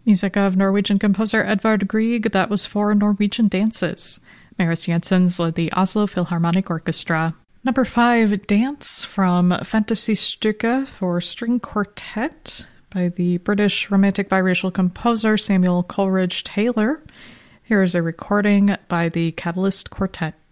Music of Norwegian composer Edvard Grieg, that was for Norwegian Dances. Maris Jensens led the Oslo Philharmonic Orchestra. Number 5, Dance from Fantasystykke for string quartet by the British romantic biracial composer Samuel Coleridge Taylor. Here is a recording by the Catalyst Quartet.